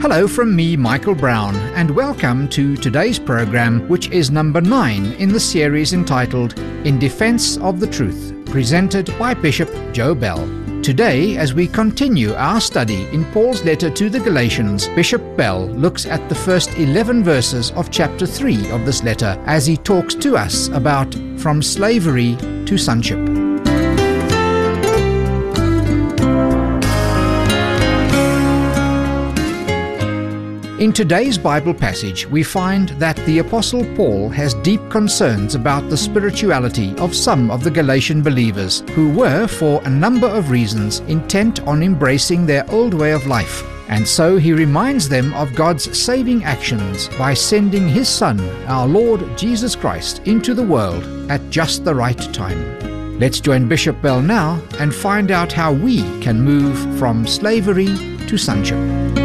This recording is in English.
Hello from me, Michael Brown, and welcome to today's program, which is number 9 in the series entitled In Defense of the Truth, presented by Bishop Joe Bell. Today, as we continue our study in Paul's letter to the Galatians, Bishop Bell looks at the first 11 verses of chapter 3 of this letter as he talks to us about from slavery to sonship. In today's Bible passage, we find that the Apostle Paul has deep concerns about the spirituality of some of the Galatian believers who were, for a number of reasons, intent on embracing their old way of life. And so he reminds them of God's saving actions by sending His Son, our Lord Jesus Christ, into the world at just the right time. Let's join Bishop Bell now and find out how we can move from slavery to sonship.